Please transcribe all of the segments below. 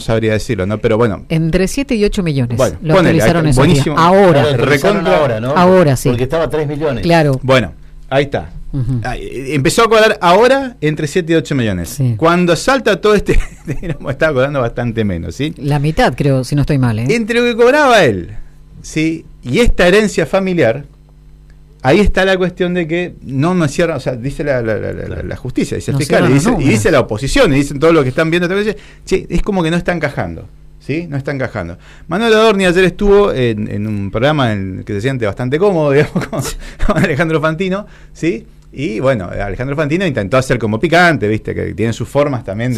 sabría decirlo, ¿no? Pero bueno. Entre 7 y 8 millones. Bueno, lo actualizaron esos días. Ahora. Ahora, ¿no? Ahora sí. Porque estaba a 3 millones. Claro. Bueno, ahí está. Empezó a cobrar ahora entre 7 y 8 millones. Sí. Cuando salta todo estaba cobrando bastante menos, ¿sí? La mitad, creo, si no estoy mal, ¿eh? Entre lo que cobraba él, ¿sí? Y esta herencia familiar, ahí está la cuestión de que no cierra, o sea, dice la justicia, dice el fiscal, y dice la oposición, y dicen todos los que están viendo esta cosa, che, es como que no está encajando, ¿sí? No está encajando. Manuel Adorni ayer estuvo en un programa que se siente bastante cómodo, digamos, con Alejandro Fantino, ¿sí? Y bueno, Alejandro Fantino intentó hacer como picante, ¿viste? Que tiene sus formas también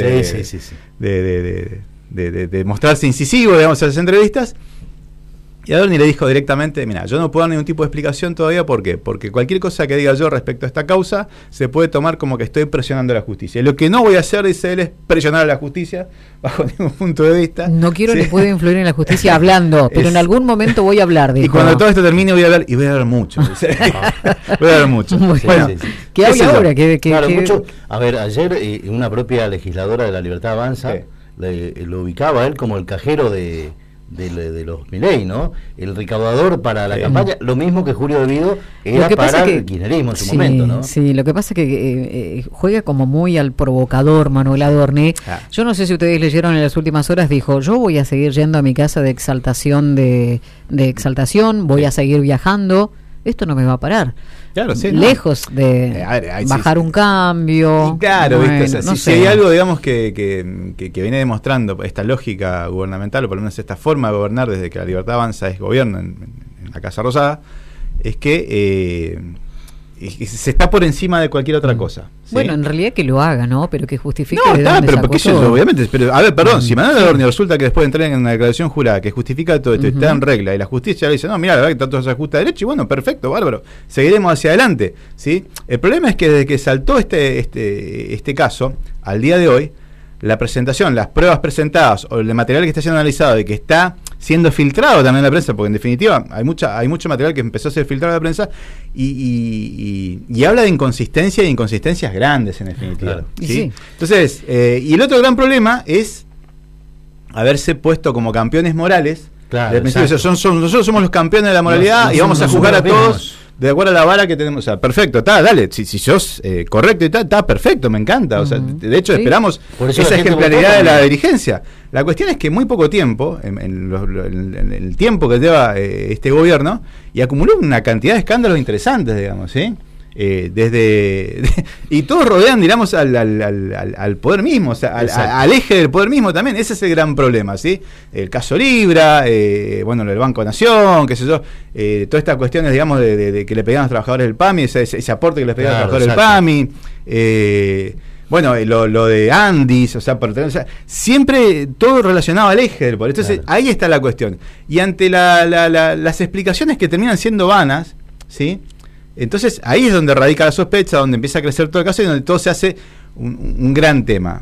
de mostrarse incisivo, digamos, en las entrevistas. Y Adorni le dijo directamente, mira, yo no puedo dar ningún tipo de explicación todavía, ¿por qué? Porque cualquier cosa que diga yo respecto a esta causa se puede tomar como que estoy presionando a la justicia. Lo que no voy a hacer, dice él, es presionar a la justicia bajo ningún punto de vista. No quiero ni puedo influir en la justicia hablando, pero en algún momento voy a hablar, dijo. Y cuando todo esto termine voy a hablar, y voy a hablar mucho. Voy a hablar mucho. Bueno, ¿qué habla ahora? Claro, mucho. A ver, ayer una propia legisladora de La Libertad Avanza lo ubicaba a él como el cajero de los Milei, ¿no? El recaudador para la campaña, lo mismo que Julio Devido era para el kirchnerismo en su momento, ¿no? Sí, lo que pasa es que juega como muy al provocador Manuel Adorni. Yo no sé si ustedes leyeron en las últimas horas, dijo, yo voy a seguir yendo a mi casa de exaltación, voy a seguir viajando, esto no me va a parar. Claro, sí, lejos de bajar un cambio. Y claro, bueno, ¿viste? O sea, si hay algo, digamos, que viene demostrando esta lógica gubernamental, o por lo menos esta forma de gobernar desde que La Libertad Avanza es gobierno en la Casa Rosada, es que se está por encima de cualquier otra cosa. ¿Sí? Bueno, en realidad que lo haga, ¿no? Pero que justifique no, de dónde pero sacó porque todo. eso, obviamente, pero a ver, perdón, si Manuel Adorni resulta que después de entrar en una declaración jurada que justifica todo esto, está en regla, y la justicia le dice, no, mira, la verdad que todo se ajusta a derecho, y bueno, perfecto, bárbaro, seguiremos hacia adelante, ¿sí? El problema es que desde que saltó este caso, al día de hoy, la presentación, las pruebas presentadas, o el material que está siendo analizado y que está siendo filtrado también en la prensa, porque en definitiva hay mucho material que empezó a ser filtrado en la prensa y habla de inconsistencia y inconsistencias grandes en definitiva. Claro. ¿Sí? Sí. Entonces, y el otro gran problema es haberse puesto como campeones morales. Claro, nosotros somos los campeones de la moralidad y vamos a juzgar a todos de acuerdo a la vara que tenemos. O sea, perfecto, está, dale, si sos correcto y está perfecto, me encanta. O sea, de hecho esperamos esa ejemplaridad de la dirigencia. La cuestión es que muy poco tiempo, en el tiempo que lleva este gobierno, y acumuló una cantidad de escándalos interesantes, digamos, ¿sí? Y todos rodean, digamos, al poder mismo, o sea, al eje del poder mismo también. Ese es el gran problema, ¿sí? El caso Libra, bueno, el Banco Nación, qué sé yo, todas estas cuestiones, digamos, de que le pedían a los trabajadores del PAMI, ese aporte que les pedían a los trabajadores del PAMI, bueno, lo de Andis, o sea, siempre todo relacionado al eje del poder. Entonces, ahí está la cuestión. Y ante las explicaciones que terminan siendo vanas, ¿sí? Entonces ahí es donde radica la sospecha, donde empieza a crecer todo el caso y donde todo se hace un gran tema.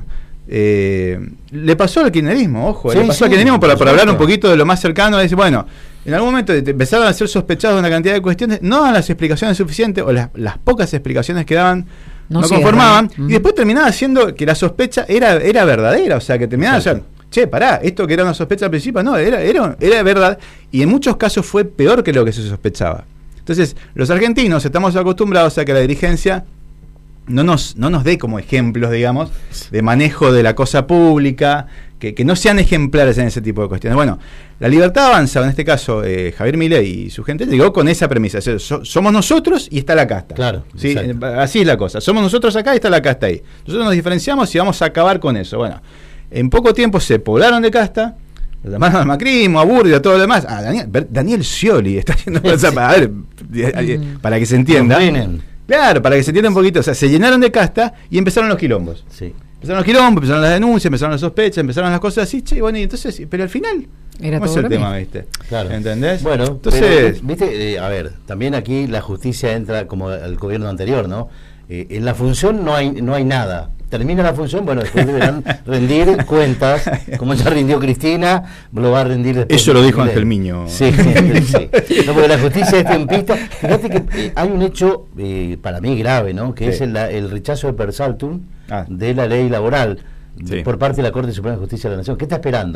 Le pasó al kirchnerismo, ojo, le pasó al kirchnerismo por hablar un poquito de lo más cercano, decir, bueno, en algún momento empezaron a ser sospechados de una cantidad de cuestiones, no daban las explicaciones suficientes, o las pocas explicaciones que daban no conformaban, y después terminaba siendo que la sospecha era verdadera, o sea, que terminaba che, pará, esto que era una sospecha al principio, no, era verdad, y en muchos casos fue peor que lo que se sospechaba. Entonces, los argentinos estamos acostumbrados a que la dirigencia no nos dé como ejemplos, digamos, de manejo de la cosa pública, que no sean ejemplares en ese tipo de cuestiones. Bueno, La Libertad Avanza, en este caso Javier Milei y su gente, llegó con esa premisa. Somos nosotros y está la casta. Claro, ¿sí? Así es la cosa. Somos nosotros acá y está la casta ahí. Nosotros nos diferenciamos y vamos a acabar con eso. Bueno, en poco tiempo se poblaron de casta, lo llamaron al macrismo, a Burdi, a todo lo demás. Daniel Scioli está haciendo para que se entienda. Claro, para que se entienda un poquito. O sea, se llenaron de casta y empezaron los quilombos. Sí. Empezaron los quilombos, empezaron las denuncias, empezaron las sospechas, empezaron las cosas así. Che, bueno, y entonces, pero al final, ¿cómo es el tema, viste? Claro. ¿Entendés? Bueno, entonces, pero, viste, a ver, también aquí la justicia entra como el gobierno anterior, ¿no? En la función no hay nada. Termina la función, bueno, después deberán rendir cuentas, como ya rindió Cristina, lo va a rendir después. Eso lo dijo Ángel Miño. Sí. No, porque la justicia es tiempista. Fíjate que hay un hecho, para mí grave, ¿no? Que es el rechazo de Per Saltum de la ley laboral por parte de la Corte Suprema de Justicia de la Nación. ¿Qué está esperando?